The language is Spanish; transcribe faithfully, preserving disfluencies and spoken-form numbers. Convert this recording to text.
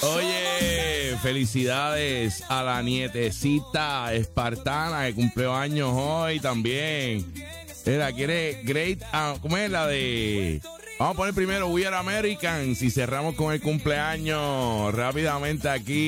Oye, felicidades a la nietecita espartana que cumplió años hoy también. Mira, quiere Great, uh, ¿cómo es la de? Vamos a poner primero We Are Americans y cerramos con el cumpleaños rápidamente aquí.